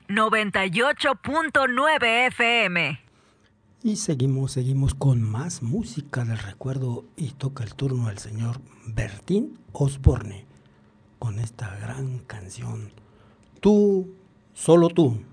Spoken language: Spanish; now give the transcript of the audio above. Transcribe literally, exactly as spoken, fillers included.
noventa y ocho punto nueve F M. Y seguimos, seguimos con más música del recuerdo y toca el turno al señor Bertín Osborne con esta gran canción, Tú, solo tú.